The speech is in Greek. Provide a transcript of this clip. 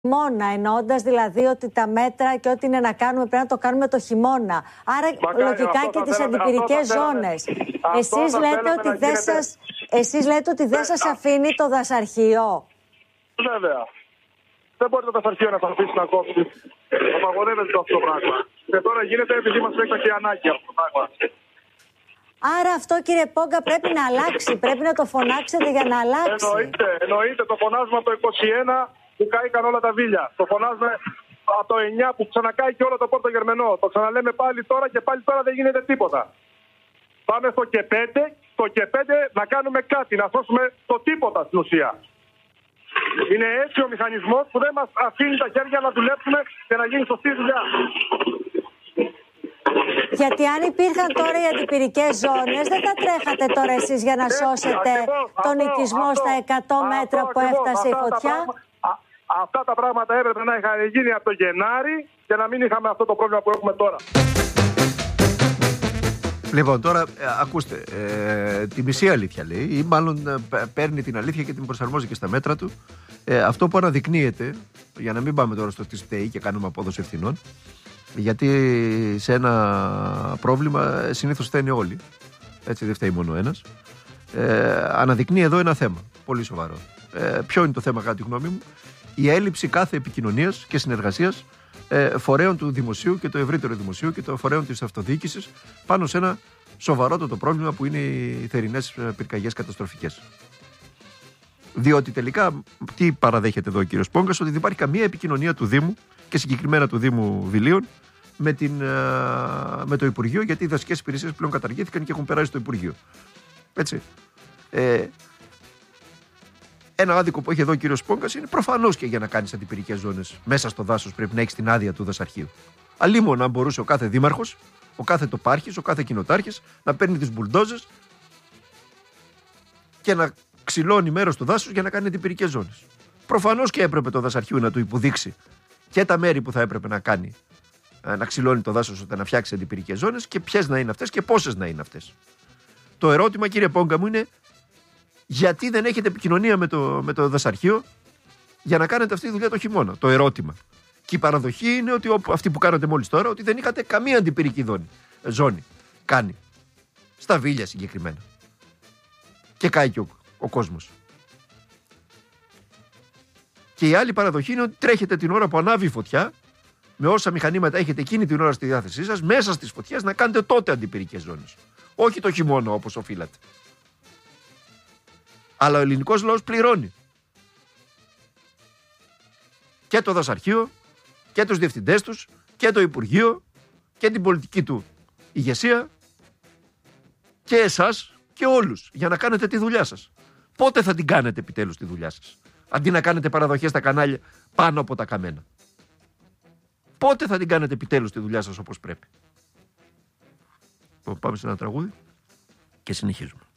χειμώνα, εννοώντας δηλαδή ότι τα μέτρα και ό,τι είναι να κάνουμε πρέπει να το κάνουμε το χειμώνα. Άρα λογικά και τις αντιπυρικές ζώνες. Εσείς λέτε ότι δεν σας αφήνει το δασαρχείο. Βέβαια. Δεν μπορεί το δασαρχείο να σας αφήσει να κόψει. Απαγορεύεται αυτό το πράγμα. Και τώρα γίνεται επειδή μας έκτακτη ανάγκη αυτό το πράγμα. Άρα αυτό, κύριε Πόγκα, πρέπει να αλλάξει. Πρέπει να το φωνάξετε για να αλλάξει. Εννοείται. Το φωνάζουμε από το 21 που κάηκαν όλα τα βίλια. Το φωνάζουμε από το 9 που ξανακάει και όλο το Πόρτο Γερμενό. Το ξαναλέμε πάλι τώρα και πάλι τώρα δεν γίνεται τίποτα. Πάμε στο ΚΕ5 να κάνουμε κάτι, να σώσουμε το τίποτα στην ουσία. Είναι έτσι ο μηχανισμός που δεν μας αφήνει τα χέρια να δουλέψουμε και να γίνει σωστή δουλειά. Γιατί αν υπήρχαν τώρα οι αντιπυρικές ζώνες, δεν θα τρέχατε τώρα εσείς για να σώσετε τον οικισμό στα 100 μέτρα που έφτασε η φωτιά. Αυτά τα πράγματα έπρεπε να είχαν γίνει από το Γενάρη και να μην είχαμε αυτό το πρόβλημα που έχουμε τώρα. Λοιπόν, τώρα ακούστε, τη μισή αλήθεια λέει, ή μάλλον παίρνει την αλήθεια και την προσαρμόζει και στα μέτρα του. Αυτό που αναδεικνύεται, για να μην πάμε τώρα στο τι φταίει και κάνουμε απόδοση ευθυνών, γιατί σε ένα πρόβλημα συνήθως φταίνε όλοι, έτσι δεν φταίει μόνο ένας, αναδεικνύει εδώ ένα θέμα, πολύ σοβαρό. Ποιο είναι το θέμα κατά τη γνώμη μου? Η έλλειψη κάθε επικοινωνίας και συνεργασίας φορέων του δημοσίου και το ευρύτερο δημοσίου και των φορέων της αυτοδιοίκησης πάνω σε ένα σοβαρότατο πρόβλημα που είναι οι θερινές πυρκαγιές καταστροφικές. Διότι τελικά, τι παραδέχεται εδώ ο κύριος Πόγκας? Ότι δεν υπάρχει καμία επικοινωνία του Δήμου και συγκεκριμένα του Δήμου Βιλίων με το Υπουργείο, γιατί οι δασικές υπηρεσίες πλέον καταργήθηκαν και έχουν περάσει στο Υπουργείο. Έτσι. Ένα άδικο που έχει εδώ ο κύριος Πόγκας είναι προφανώς και για να κάνεις αντιπυρικές ζώνες μέσα στο δάσος πρέπει να έχεις την άδεια του δασαρχείου. Αλλήμον αν μπορούσε ο κάθε δήμαρχος, ο κάθε τοπάρχης, ο κάθε κοινοτάρχης να παίρνει τις μπουλντόζες και να ξυλώνει μέρος του δάσους για να κάνει αντιπυρικές ζώνες. Προφανώς και έπρεπε το δασαρχείο να του υποδείξει και τα μέρη που θα έπρεπε να κάνει, να ξυλώνει το δάσος ώστε να φτιάξει αντιπυρικές ζώνες και ποιες να είναι αυτές και πόσες να είναι αυτές. Το ερώτημα, κύριε Πόγκα μου, είναι γιατί δεν έχετε επικοινωνία με το δασαρχείο για να κάνετε αυτή τη δουλειά το χειμώνα? Το ερώτημα. Και η παραδοχή είναι ότι αυτή που κάνατε μόλις τώρα, ότι δεν είχατε καμία αντιπυρική ζώνη κάνει. Στα Βίλια συγκεκριμένα. Και κάει και ο κόσμος. Και η άλλη παραδοχή είναι ότι τρέχετε την ώρα που ανάβει η φωτιά, με όσα μηχανήματα έχετε εκείνη την ώρα στη διάθεσή σας, μέσα στις φωτιές να κάνετε τότε αντιπυρικές ζώνες. Όχι το χειμώνα όπως οφείλατε. Αλλά ο ελληνικός λαός πληρώνει. Και το δασαρχείο, και τους διευθυντές τους, και το Υπουργείο, και την πολιτική του ηγεσία, και εσάς και όλους, για να κάνετε τη δουλειά σας. Πότε θα την κάνετε επιτέλους τη δουλειά σας? Αντί να κάνετε παραδοχές στα κανάλια πάνω από τα καμένα. Πότε θα την κάνετε επιτέλους τη δουλειά σας όπως πρέπει? Πάμε σε ένα τραγούδι και συνεχίζουμε.